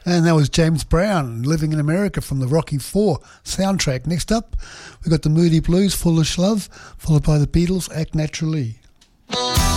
And that was James Brown, Living in America, from the Rocky IV soundtrack. Next up, we've got the Moody Blues, Foolish Love, followed by the Beatles, Act Naturally.